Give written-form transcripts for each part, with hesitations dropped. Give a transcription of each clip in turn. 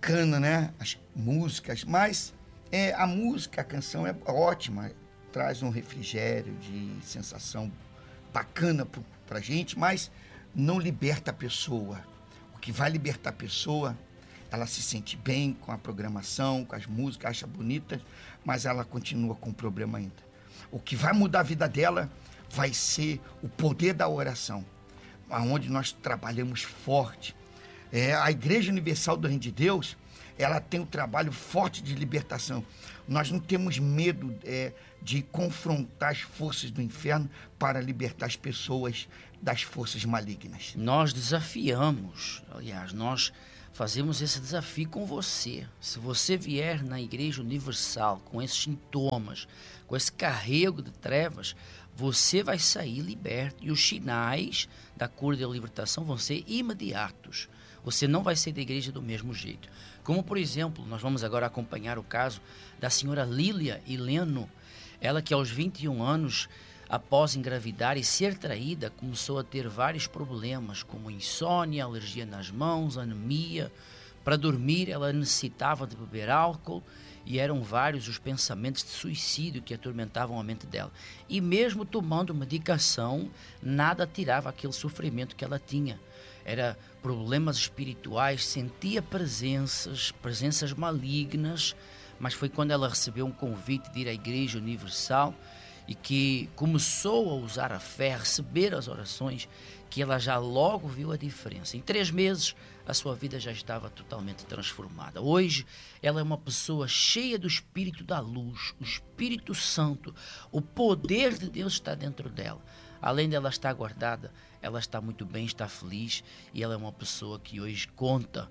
bacana, né? As músicas, mas a música, a canção é ótima, traz um refrigério de sensação bacana pra gente, mas não liberta a pessoa. O que vai libertar a pessoa, ela se sente bem com a programação, com as músicas, acha bonitas, mas ela continua com o problema ainda. O que vai mudar a vida dela vai ser o poder da oração, onde nós trabalhamos forte. A Igreja Universal do Reino de Deus, ela tem um trabalho forte de libertação. Nós não temos medo de confrontar as forças do inferno para libertar as pessoas das forças malignas. Nós desafiamos, aliás, nós fazemos esse desafio com você. Se você vier na Igreja Universal com esses sintomas, com esse carrego de trevas, você vai sair liberto. E os sinais da cura e da libertação vão ser imediatos. Você não vai sair da igreja do mesmo jeito. Como, por exemplo, nós vamos agora acompanhar o caso da senhora Lília Hileno. Ela que aos 21 anos, após engravidar e ser traída, começou a ter vários problemas, como insônia, alergia nas mãos, anemia. Para dormir, ela necessitava de beber álcool e eram vários os pensamentos de suicídio que atormentavam a mente dela. E mesmo tomando medicação, nada tirava aquele sofrimento que ela tinha. Era problemas espirituais, sentia presenças malignas, mas foi quando ela recebeu um convite de ir à Igreja Universal e que começou a usar a fé, a receber as orações, que ela já logo viu a diferença. Em 3 meses, a sua vida já estava totalmente transformada. Hoje, ela é uma pessoa cheia do Espírito da luz, o Espírito Santo, o poder de Deus está dentro dela. Além dela estar guardada, ela está muito bem, está feliz, e ela é uma pessoa que hoje conta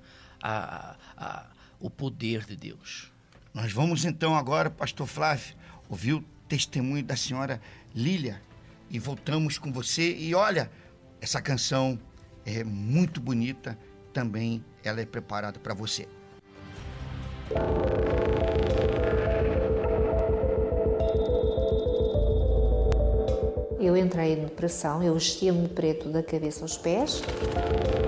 o poder de Deus. Nós vamos então agora, pastor Flávio, ouvir o testemunho da senhora Lília e voltamos com você. E olha, essa canção é muito bonita, também ela é preparada para você. Eu entrei em depressão, eu vestia-me de preto da cabeça aos pés.